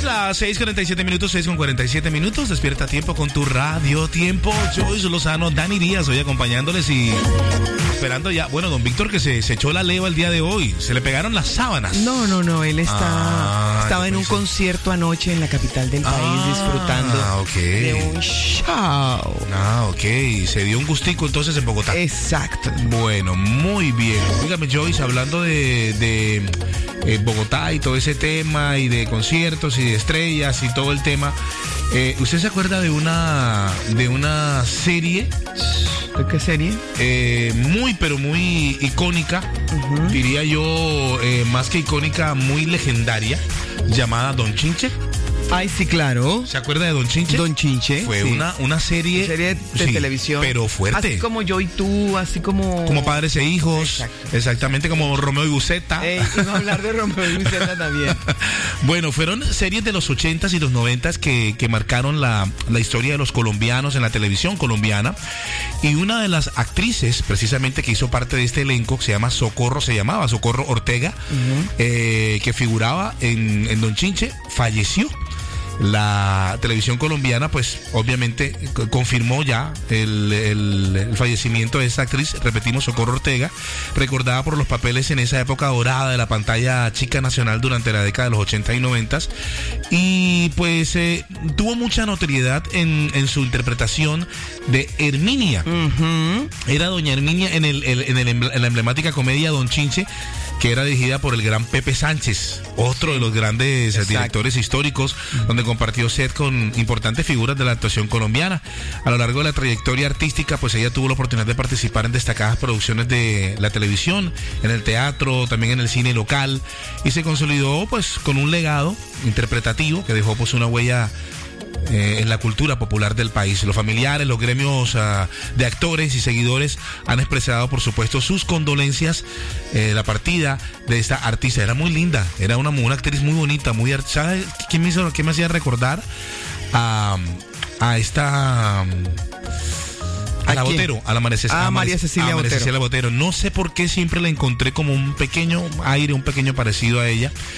las 6:47 minutos. Despierta tiempo con tu radio tiempo. Joyce Lozano, Dani Díaz, hoy acompañándoles y esperando ya. Bueno, don Víctor que se echó la leva el día de hoy. Se le pegaron las sábanas. No, él estaba en un concierto anoche en la capital del país disfrutando de un show. Ok. Se dio un gustico entonces en Bogotá. Exacto. Bueno, muy bien. Dígame, Joyce, hablando de Bogotá y todo ese tema y de conciertos y de estrellas y todo el tema, ¿usted se acuerda de una serie? ¿De qué serie? Pero muy icónica, diría yo, más que icónica, muy legendaria, llamada Don Chinche? Ay, sí, claro. ¿Se acuerda de Don Chinche? Don Chinche. Fue una serie de televisión. Pero fuerte. Así como Yo y Tú, así como... Como Padres e Hijos. Exacto. Exactamente, como Romeo y Buceta. Iba a hablar de Romeo y Buceta también. Bueno, fueron series de los 80s y los 90s que marcaron la historia de los colombianos en la televisión colombiana. Y una de las actrices, precisamente, que hizo parte de este elenco, se llamaba Socorro Ortega, que figuraba en Don Chinche, falleció. La televisión colombiana, pues, obviamente confirmó ya el fallecimiento de esta actriz, repetimos, Socorro Ortega, recordada por los papeles en esa época dorada de la pantalla chica nacional durante la década de los 80 y 90, y pues tuvo mucha notoriedad en su interpretación de Herminia. Era doña Herminia en la emblemática comedia Don Chinche, que era dirigida por el gran Pepe Sánchez, otro de los grandes directores históricos, donde compartió set con importantes figuras de la actuación colombiana. A lo largo de la trayectoria artística, pues ella tuvo la oportunidad de participar en destacadas producciones de la televisión, en el teatro, también en el cine local, y se consolidó pues con un legado interpretativo que dejó pues una huella en la cultura popular del país. Los familiares, los gremios de actores y seguidores han expresado, por supuesto, sus condolencias. La partida de esta artista era muy linda, era una actriz muy bonita, ¿sabes qué me hacía recordar? A esta... A la Botero, a la María Cecilia Botero. No sé por qué siempre la encontré como un pequeño aire, un pequeño parecido a ella.